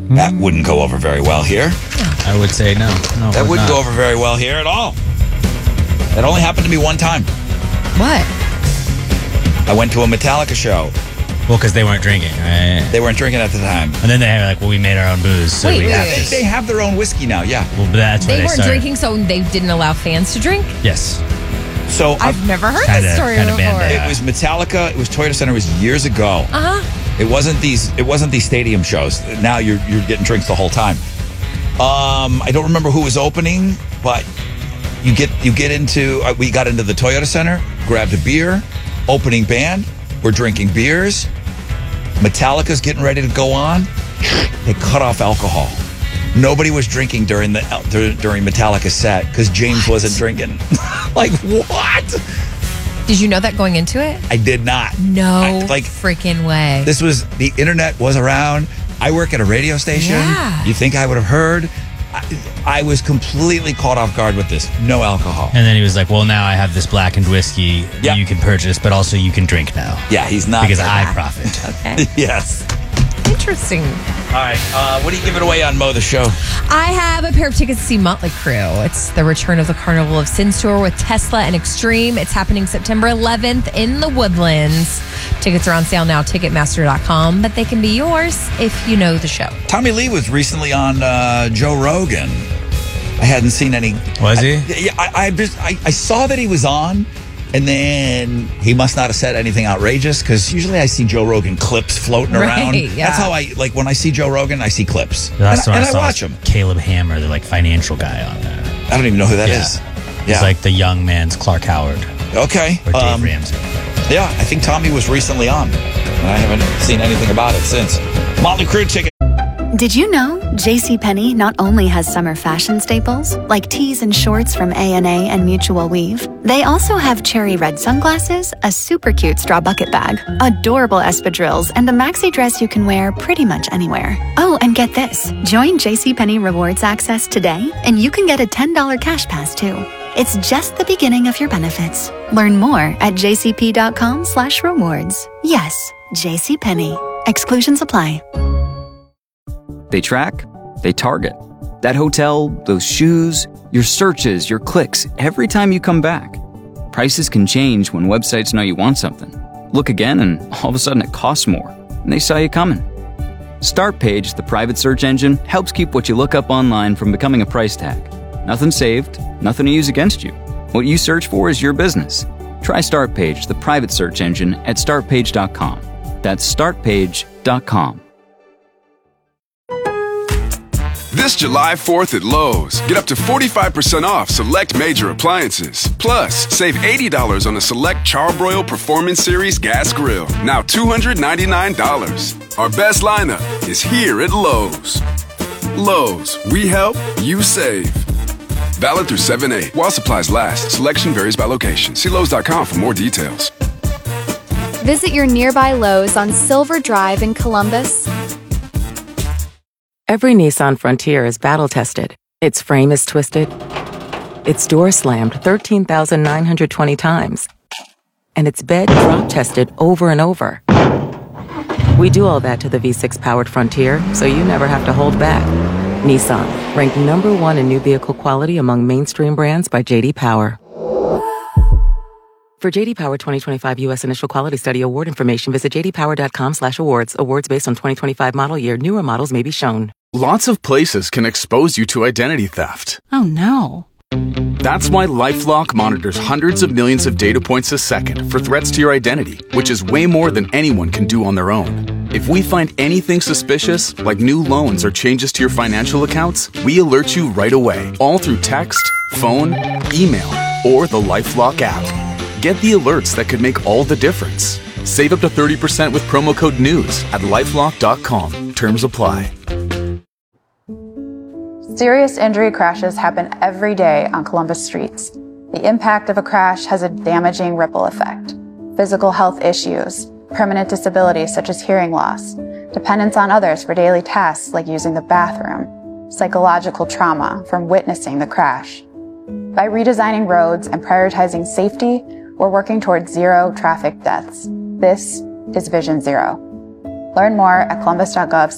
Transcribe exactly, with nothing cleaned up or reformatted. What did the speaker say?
That wouldn't go over very well here. I would say no. no that wouldn't not. go over very well here at all. It only happened to me one time. What? I went to a Metallica show. Well, because they weren't drinking, right? They weren't drinking at the time. And then they were like, well, we made our own booze. So Wait, we wait, have wait. to- They, they have their own whiskey now, yeah. Well, that's why They they weren't started. drinking, so they didn't allow fans to drink? Yes. So I've never heard Kinda- this story kinda before. banned it was Metallica. It was Toyota Center. It was years ago. Uh-huh. It wasn't these. It wasn't these stadium shows. Now you're you're getting drinks the whole time. Um, I don't remember who was opening, but you get you get into. Uh, we got into the Toyota Center, grabbed a beer. Opening band, we're drinking beers. Metallica's getting ready to go on. They cut off alcohol. Nobody was drinking during the during Metallica's set because James What? wasn't drinking. Like what? Did you know that going into it? I did not. No I- like freaking way. this was the internet was around. I work at a radio station. Yeah. You think I would have heard? I, I was completely caught off guard with this. No alcohol. And then he was like, well, now I have this blackened whiskey Yeah. you can purchase, but also you can drink now. Yeah, he's not. Because I profit. Okay. Yes. Interesting. All right. Uh, what are you giving away on Mo the Show? I have a pair of tickets to see Motley Crue. It's the return of the Carnival of Sins tour with Tesla and Extreme. It's happening September eleventh in the Woodlands. Tickets are on sale now, ticketmaster dot com, but they can be yours if you know the show. Tommy Lee was recently on uh, Joe Rogan. I hadn't seen any. Was he? I, yeah, I, I just I, I saw that he was on, and then he must not have said anything outrageous because usually I see Joe Rogan clips floating Right, around. yeah. That's how I like when I see Joe Rogan. I see clips, The last and, one and I I saw watch was him. Caleb Hammer, the like financial guy on there. I don't even know who that Yeah. is. He's Yeah. like the young man's Clark Howard Okay. or Dave Um, Ramsey. yeah, I think Tommy was recently on. And I haven't seen anything about it since. Motley Crue ticket. Did you know JCPenney not only has summer fashion staples, like tees and shorts from A and A and Mutual Weave, they also have cherry red sunglasses, a super cute straw bucket bag, adorable espadrilles, and a maxi dress you can wear pretty much anywhere. Oh, and get this. Join JCPenney Rewards Access today, and you can get a ten dollars cash pass, too. It's just the beginning of your benefits. Learn more at jcp.com slash rewards. Yes, JCPenney. Exclusions apply. They track, they target. That hotel, those shoes, your searches, your clicks, every time you come back. Prices can change when websites know you want something. Look again and all of a sudden it costs more, and they saw you coming. Startpage, the private search engine, helps keep what you look up online from becoming a price tag. Nothing saved, nothing to use against you. What you search for is your business. Try Startpage, the private search engine, at start page dot com. That's start page dot com. This July fourth at Lowe's, get up to forty-five percent off select major appliances. Plus, save eighty dollars on the select Charbroil Performance Series gas grill, now two hundred ninety-nine dollars. Our best lineup is here at Lowe's. Lowe's, we help, you save. Valid through seven eight. While supplies last, selection varies by location. See Lowe's dot com for more details. Visit your nearby Lowe's on Silver Drive in Columbus. Every Nissan Frontier is battle-tested. Its frame is twisted. Its door slammed thirteen thousand nine hundred twenty times. And its bed drop-tested over and over. We do all that to the V six-powered Frontier, so you never have to hold back. Nissan, ranked number one in new vehicle quality among mainstream brands by J D Power. For J D Power twenty twenty-five U S Initial Quality Study Award information, visit j d power dot com slash awards. Awards based on twenty twenty-five model year. Newer models may be shown. Lots of places can expose you to identity theft. Oh no. That's why LifeLock monitors hundreds of millions of data points a second for threats to your identity, which is way more than anyone can do on their own. If we find anything suspicious, like new loans or changes to your financial accounts, we alert you right away, all through text, phone, email, or the LifeLock app. Get the alerts that could make all the difference. Save up to thirty percent with promo code NEWS at lifelock dot com. Terms apply. Serious injury crashes happen every day on Columbus streets. The impact of a crash has a damaging ripple effect. Physical health issues, permanent disabilities such as hearing loss, dependence on others for daily tasks like using the bathroom, psychological trauma from witnessing the crash. By redesigning roads and prioritizing safety, we're working towards zero traffic deaths. This is Vision Zero. Learn more at columbus dot gov